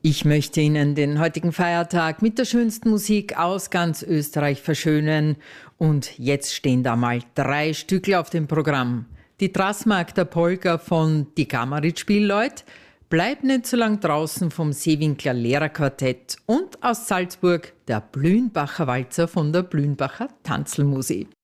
Ich möchte Ihnen den heutigen Feiertag mit der schönsten Musik aus ganz Österreich verschönen. Und jetzt stehen da mal 3 Stückel auf dem Programm. Die Trassmarkter Polka von Die Kammerit-Spielleut, Bleib nicht so lang draußen vom Seewinkler Lehrerquartett und aus Salzburg der Blühenbacher Walzer von der Blühenbacher Tanzlmusik.